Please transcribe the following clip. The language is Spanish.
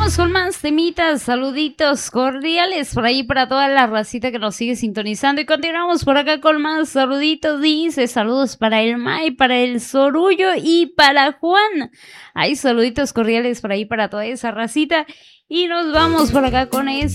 Continuamos con más temitas, saluditos cordiales por ahí para toda la racita que nos sigue sintonizando y continuamos por acá con más saluditos. Dice saludos para el May, para el Sorullo y para Juan. Hay saluditos cordiales por ahí para toda esa racita y nos vamos por acá con eso.